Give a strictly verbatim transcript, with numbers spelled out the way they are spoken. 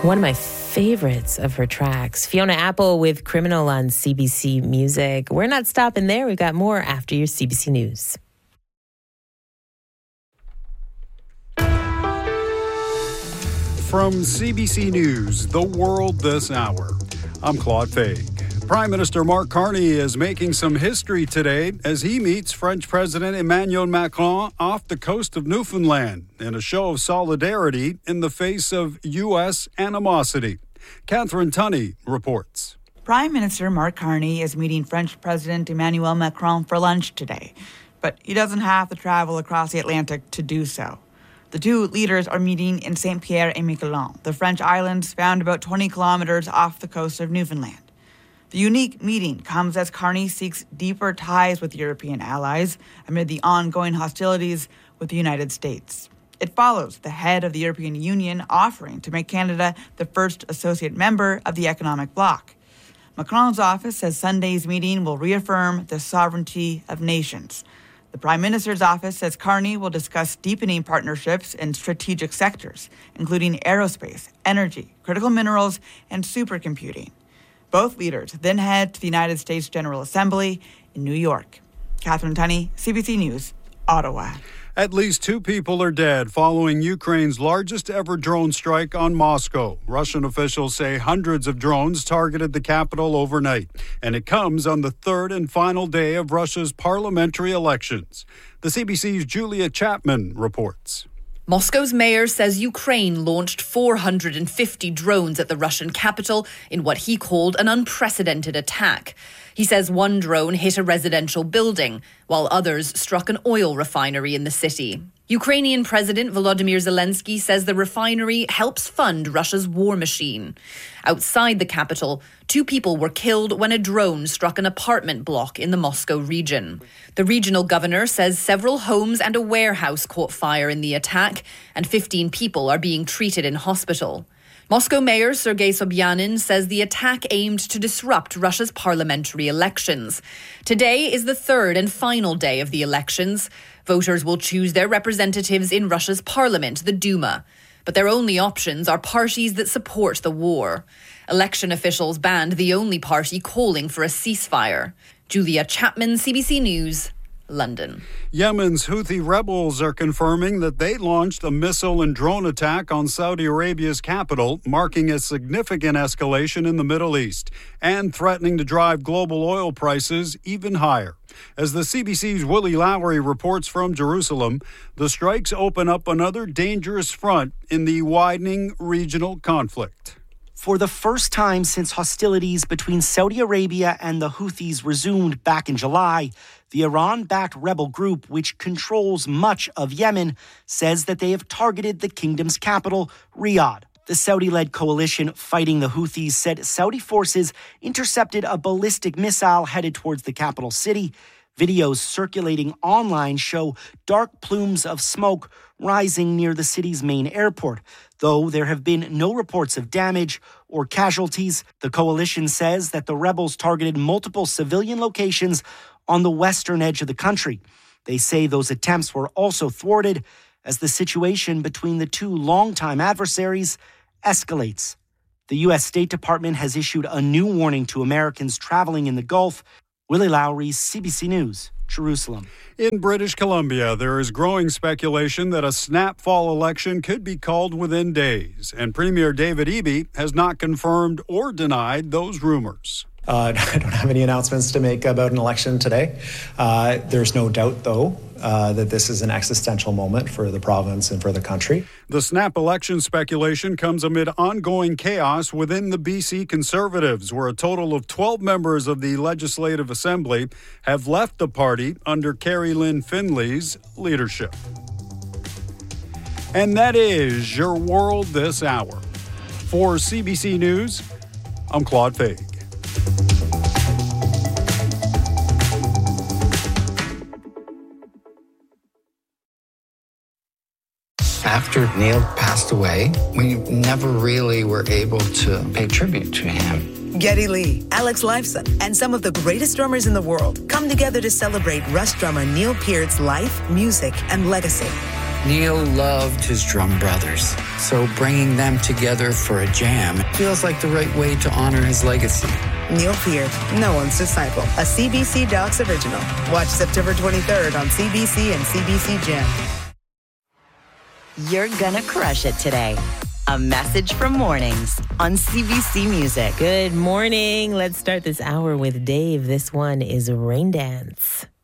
One of my favorites of her tracks, Fiona Apple with Criminal on C B C Music. We're not stopping there. We've got more after your C B C News. From C B C News, The World This Hour, I'm Claude Faig. Prime Minister Mark Carney is making some history today as he meets French President Emmanuel Macron off the coast of Newfoundland in a show of solidarity in the face of U S animosity. Catherine Tunney reports. Prime Minister Mark Carney is meeting French President Emmanuel Macron for lunch today, but he doesn't have to travel across the Atlantic to do so. The two leaders are meeting in Saint-Pierre-et-Miquelon, the French islands found about twenty kilometers off the coast of Newfoundland. The unique meeting comes as Carney seeks deeper ties with European allies amid the ongoing hostilities with the United States. It follows the head of the European Union offering to make Canada the first associate member of the economic bloc. Macron's office says Sunday's meeting will reaffirm the sovereignty of nations. The Prime Minister's office says Carney will discuss deepening partnerships in strategic sectors, including aerospace, energy, critical minerals, and supercomputing. Both leaders then head to the United States General Assembly in New York. Catherine Tunney, C B C News, Ottawa. At least two people are dead following Ukraine's largest ever drone strike on Moscow. Russian officials say hundreds of drones targeted the capital overnight, and it comes on the third and final day of Russia's parliamentary elections. The C B C's Julia Chapman reports. Moscow's mayor says Ukraine launched four hundred fifty drones at the Russian capital in what he called an unprecedented attack. He says one drone hit a residential building, while others struck an oil refinery in the city. Ukrainian President Volodymyr Zelensky says the refinery helps fund Russia's war machine. Outside the capital, two people were killed when a drone struck an apartment block in the Moscow region. The regional governor says several homes and a warehouse caught fire in the attack, and fifteen people are being treated in hospital. Moscow Mayor Sergei Sobyanin says the attack aimed to disrupt Russia's parliamentary elections. Today is the third and final day of the elections. Voters will choose their representatives in Russia's parliament, the Duma. But their only options are parties that support the war. Election officials banned the only party calling for a ceasefire. Julia Chapman, C B C News, London. Yemen's Houthi rebels are confirming that they launched a missile and drone attack on Saudi Arabia's capital, marking a significant escalation in the Middle East and threatening to drive global oil prices even higher. As the C B C's Willie Lowry reports from Jerusalem, the strikes open up another dangerous front in the widening regional conflict. For the first time since hostilities between Saudi Arabia and the Houthis resumed back in July, the Iran-backed rebel group, which controls much of Yemen, says that they have targeted the kingdom's capital, Riyadh. The Saudi-led coalition fighting the Houthis said Saudi forces intercepted a ballistic missile headed towards the capital city. Videos circulating online show dark plumes of smoke rising near the city's main airport. Though there have been no reports of damage or casualties, the coalition says that the rebels targeted multiple civilian locations on the western edge of the country. They say those attempts were also thwarted as the situation between the two longtime adversaries escalates. The U S State Department has issued a new warning to Americans traveling in the Gulf. Willie Lowry, C B C News, Jerusalem. In British Columbia, there is growing speculation that a snap fall election could be called within days, and Premier David Eby has not confirmed or denied those rumors. Uh, I don't have any announcements to make about an election today. Uh, there's no doubt, though, uh, that this is an existential moment for the province and for the country. The snap election speculation comes amid ongoing chaos within the B C Conservatives, where a total of twelve members of the Legislative Assembly have left the party under Carrie Lynn Finley's leadership. And that is your world this hour. For C B C News, I'm Claude Faig. After Neil passed away, we never really were able to pay tribute to him. Geddy Lee, Alex Lifeson, and some of the greatest drummers in the world come together to celebrate Rush drummer Neil Peart's life, music, and legacy. Neil loved his drum brothers, so bringing them together for a jam feels like the right way to honor his legacy. Neil Peart, no one's disciple, a C B C Docs original. Watch September twenty-third on C B C and C B C Gem. You're gonna crush it today. A message from Mornings on C B C Music. Good morning. Let's start this hour with Dave. This one is Rain Dance.